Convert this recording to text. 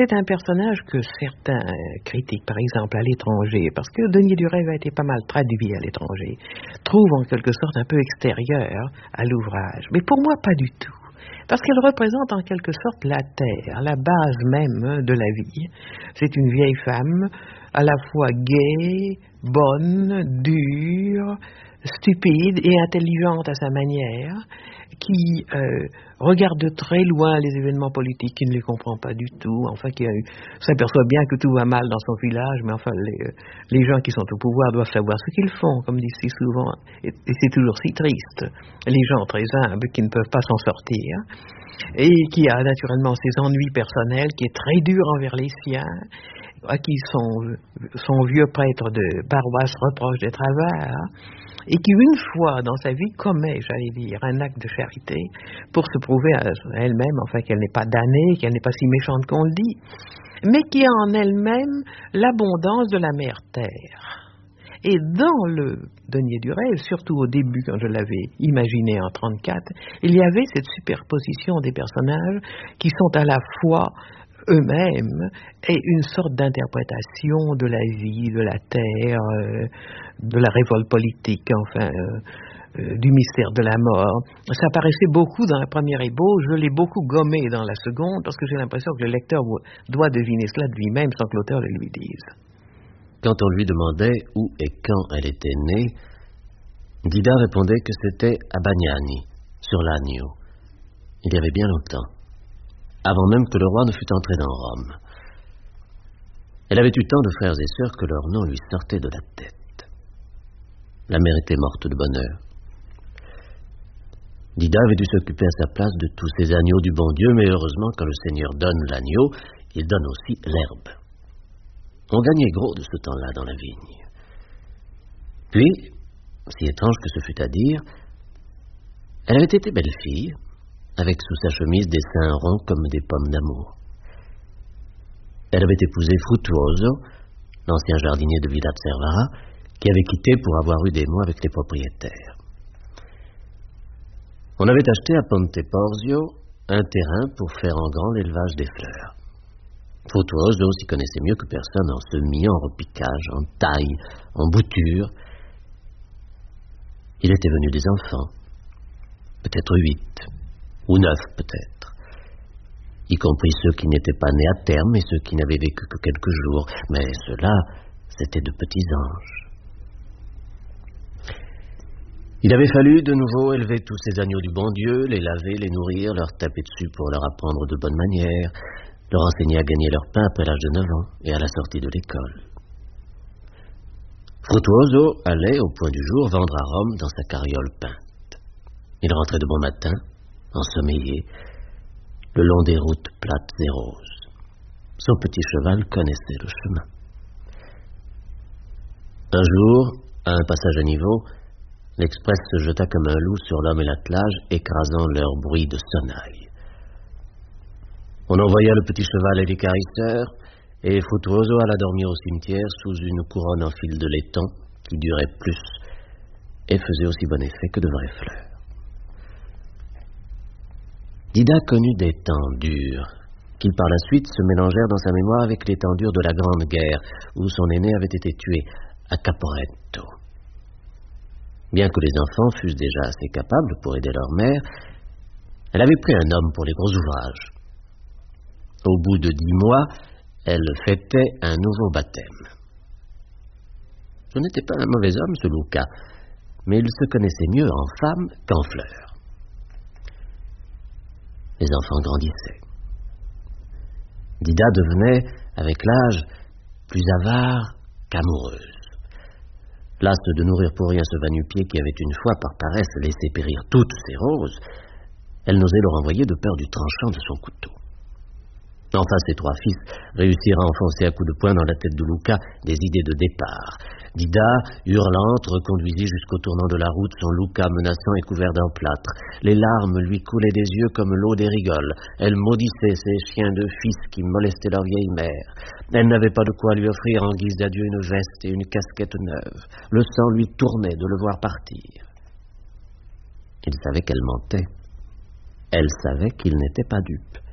c'est un personnage que certains critiques, par exemple à l'étranger, parce que Denier du Rêve a été pas mal traduit à l'étranger, trouvent en quelque sorte un peu extérieur à l'ouvrage. Mais pour moi, pas du tout. Parce qu'elle représente en quelque sorte la terre, la base même de la vie. C'est une vieille femme, à la fois gaie, bonne, dure, stupide et intelligente à sa manière, qui regarde de très loin les événements politiques, qui ne les comprend pas du tout, enfin qui s'aperçoit bien que tout va mal dans son village, mais enfin les gens qui sont au pouvoir doivent savoir ce qu'ils font, comme dit si souvent, et c'est toujours si triste, les gens très humbles qui ne peuvent pas s'en sortir, et qui a naturellement ses ennuis personnels, qui est très dur envers les siens, à qui son vieux prêtre de paroisse reproche des travers, et qui une fois dans sa vie commet, j'allais dire, un acte de charité pour se prouver à elle-même, enfin qu'elle n'est pas damnée, qu'elle n'est pas si méchante qu'on le dit, mais qui a en elle-même l'abondance de la mère terre. Et dans le Denier du Rêve, surtout au début quand je l'avais imaginé en 1934, il y avait cette superposition des personnages qui sont à la fois eux-mêmes et une sorte d'interprétation de la vie, de la terre, de la révolte politique, enfin, du mystère de la mort. Ça paraissait beaucoup dans la première ébauche, je l'ai beaucoup gommé dans la seconde, parce que j'ai l'impression que le lecteur doit deviner cela de lui-même sans que l'auteur le lui dise. Quand on lui demandait où et quand elle était née, Dida répondait que c'était à Bagnani, sur l'Agno. Il y avait bien longtemps, avant même que le roi ne fût entré dans Rome. Elle avait eu tant de frères et sœurs que leur nom lui sortait de la tête. La mère était morte de bonne heure. Dida avait dû s'occuper à sa place de tous ces agneaux du bon Dieu, mais heureusement, quand le Seigneur donne l'agneau, il donne aussi l'herbe. On gagnait gros de ce temps-là dans la vigne. Puis, si étrange que ce fût à dire, elle avait été belle fille, avec sous sa chemise des seins ronds comme des pommes d'amour. Elle avait épousé Frutuoso, l'ancien jardinier de Villa Cervara, qui avait quitté pour avoir eu des mots avec les propriétaires. On avait acheté à Ponte Porzio un terrain pour faire en grand l'élevage des fleurs. Frutuoso s'y connaissait mieux que personne en semis, en repiquage, en taille, en bouture. Il était venu des enfants, peut-être 8, ou 9 peut-être, y compris ceux qui n'étaient pas nés à terme et ceux qui n'avaient vécu que quelques jours, mais ceux-là, c'étaient de petits anges. Il avait fallu de nouveau élever tous ces agneaux du bon Dieu, les laver, les nourrir, leur taper dessus pour leur apprendre de bonnes manières, leur enseigner à gagner leur pain après l'âge de 9 ans et à la sortie de l'école. Frutuoso allait, au point du jour, vendre à Rome dans sa carriole peinte. Il rentrait de bon matin, ensommeillé, le long des routes plates et roses. Son petit cheval connaissait le chemin. Un jour, à un passage à niveau, l'express se jeta comme un loup sur l'homme et l'attelage, écrasant leur bruit de sonnaille. On envoya le petit cheval et les carisseurs, et Frutuoso alla dormir au cimetière sous une couronne en fil de laiton qui durait plus et faisait aussi bon effet que de vraies fleurs. Dida connut des temps durs, qui par la suite se mélangèrent dans sa mémoire avec les temps durs de la Grande Guerre, où son aîné avait été tué à Caporetto. Bien que les enfants fussent déjà assez capables pour aider leur mère, elle avait pris un homme pour les gros ouvrages. Au bout de 10 mois, elle fêtait un nouveau baptême. Ce n'était pas un mauvais homme, ce Luca, mais il se connaissait mieux en femme qu'en fleurs. Les enfants grandissaient. Dida devenait, avec l'âge, plus avare qu'amoureuse. Lasse de nourrir pour rien ce va-nu-pied qui avait une fois, par paresse, laissé périr toutes ses roses, elle n'osait le renvoyer de peur du tranchant de son couteau. Enfin, ses 3 fils réussirent à enfoncer à coups de poing dans la tête de Luca des idées de départ. Dida, hurlante, reconduisit jusqu'au tournant de la route son Luca menaçant et couvert d'emplâtre. Les larmes lui coulaient des yeux comme l'eau des rigoles. Elle maudissait ces chiens de fils qui molestaient leur vieille mère. Elle n'avait pas de quoi lui offrir en guise d'adieu une veste et une casquette neuve. Le sang lui tournait de le voir partir. Il savait qu'elle mentait. Elle savait qu'il n'était pas dupe.